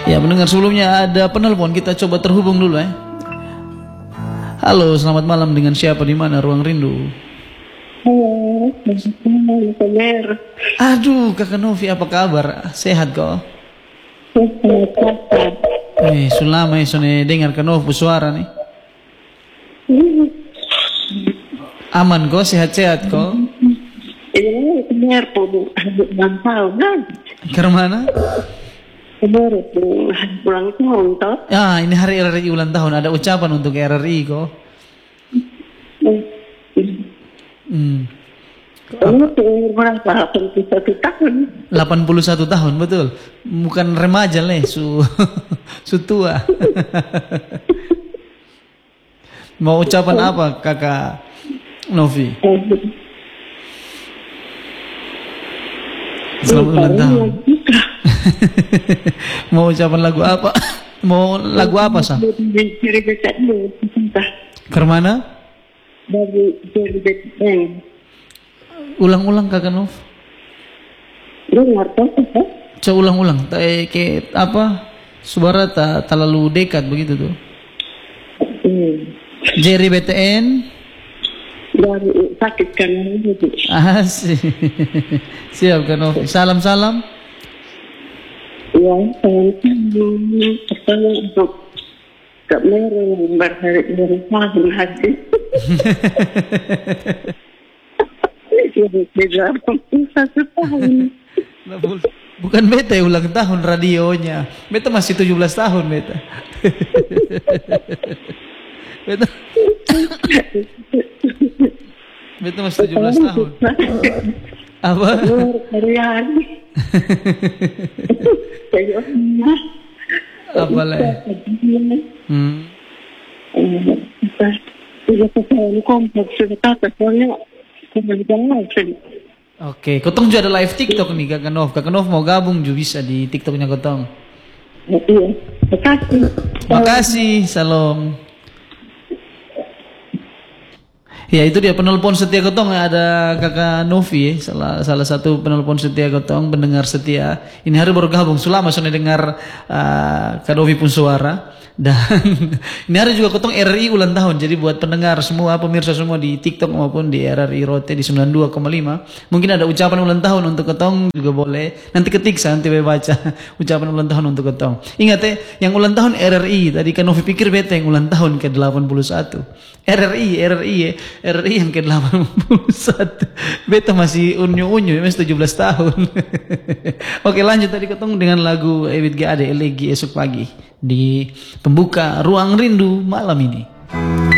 Ya, mendengar sebelumnya ada penelpon, kita coba terhubung dulu ya. Halo, selamat malam, dengan siapa, di mana Ruang Rindu? Halo, Mer. Aduh, Kakak Novi, apa kabar? Sehat kok? Sulama sone dengar Kak Novi suara nih. Aman kok, sehat-sehat kok? Ini Mer ulang tahun kan? Ke mana? Mer ulang tahun toh? Ah, ini hari RRI ulang tahun, ada ucapan untuk RRI kok. Kamu umur berapa? 81 tahun. 81 tahun, betul. Bukan remaja nih, su tua. Mau ucapan apa, Kakak Novi? Selamat ulang tahun. Mau ucapan lagu apa? Mau lagu apa, Sa? Dari becakmu, Kemana? dari becakmu. Ulang-ulang, Kakak Nov. Dengar toh? Coba ulang-ulang. Kayak apa? Suara tak terlalu dekat begitu tuh. Jerry BTN. Dari sakit kan ini. Asik. Siap, Kak Nov. Salam-salam. Ya, saya untuk Kak Mer berhari dari tahun haji. Satu tahun. Bukan beta ulang tahun radionya. Beta masih 17 tahun beta. beta Beta masih 17 tahun. Apa? Harian. Apa lah? Oke, Kotong juga ada live TikTok nih, Kakak Nov. Kakak Nov mau gabung juga bisa di TikToknya Kotong. Iya, makasih. Makasih, salam. Ya, itu dia penelpon setia Kotong, ada Kakak Novi, salah satu penelpon setia Kotong, pendengar setia. Ini hari baru gabung, selama sudah dengar Kak Novi pun suara. Dan ini hari juga Kotong RRI ulang tahun. Jadi buat pendengar semua, pemirsa semua di TikTok maupun di RRI Rote di 92,5, mungkin ada ucapan ulang tahun untuk Kotong juga boleh. Nanti ketik nanti baca ucapan ulang tahun untuk Kotong. Ingat yang ulang tahun RRI. Tadi kan Novi pikir beta yang ulang tahun ke-81. RRI yang ke-81. Beta masih unyu-unyu, masih 17 tahun. Oke, lanjut tadi Kotong dengan lagu Ebit Gade, Elegi esok pagi di pembuka Ruang Rindu malam ini.